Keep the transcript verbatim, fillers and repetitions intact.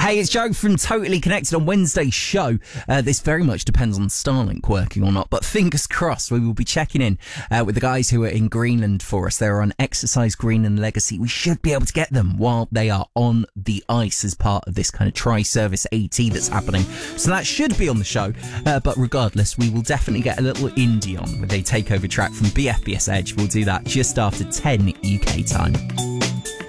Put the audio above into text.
Hey, it's Joe from Totally Connected on Wednesday's show. Uh, this very much depends on Starlink working or not, but fingers crossed we will be checking in uh, with the guys who are in Greenland for us. They're on Exercise Greenland Legacy. We should be able to get them while they are on the ice as part of this kind of tri-service AT that's happening. So that should be on the show, uh, but regardless, we will definitely get a little indie on with a takeover track from B F B S Edge. We'll do that just after ten U K time.